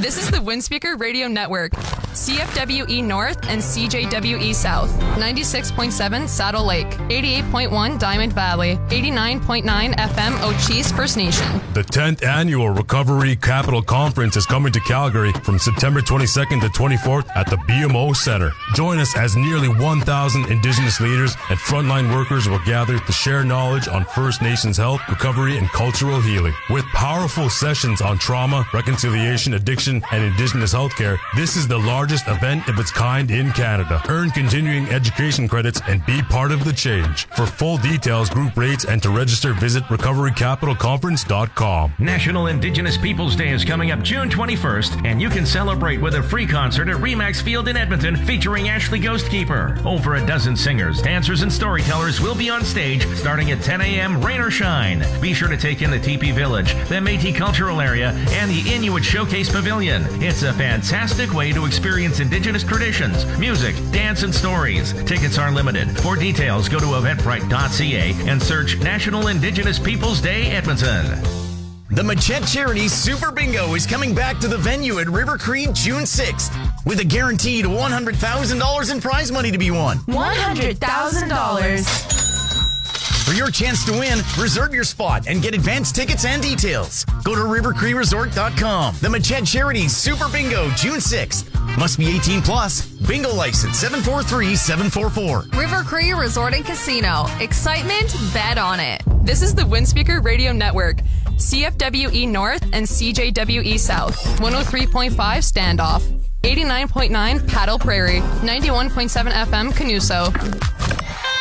This is the Windspeaker Radio Network. CFWE North and CJWE South. 96.7 Saddle Lake. 88.1 Diamond Valley. 89.9 FM Ochese First Nation. The 10th Annual Recovery Capital Conference is coming to Calgary from September 22nd to 24th at the BMO Center. Join us as nearly 1,000 Indigenous leaders and frontline workers will gather to share knowledge on First Nations health, recovery, and cultural healing. With powerful sessions on trauma, reconciliation, addiction, and Indigenous healthcare, this is the largest event of its kind in Canada. Earn continuing education credits and be part of the change. For full details, group rates, and to register, visit recoverycapitalconference.com. National Indigenous Peoples Day is coming up June 21st, and you can celebrate with a free concert at Remax Field in Edmonton featuring Ashley Ghostkeeper. Over a dozen singers, dancers, and storytellers will be on stage starting at 10 a.m. rain or shine. Be sure to take in the Teepee Village, the Métis Cultural Area, and the Inuit Showcase Pavilion. It's a fantastic way to experience Indigenous traditions, music, dance, and stories. Tickets are limited. For details, go to eventbrite.ca and search National Indigenous Peoples Day Edmonton. The Machette Charity Super Bingo is coming back to the venue at River Cree June 6th with a guaranteed $100,000 in prize money to be won. $100,000. For your chance to win, reserve your spot and get advance tickets and details. Go to rivercreeresort.com. The Machette Charity Super Bingo June 6th. Must be 18 plus. Bingo license 743744. River Cree Resort and Casino. Excitement, bet on it. This is the Windspeaker Radio Network. CFWE North and CJWE South. 103.5 Standoff. 89.9 Paddle Prairie. 91.7 FM Canuso.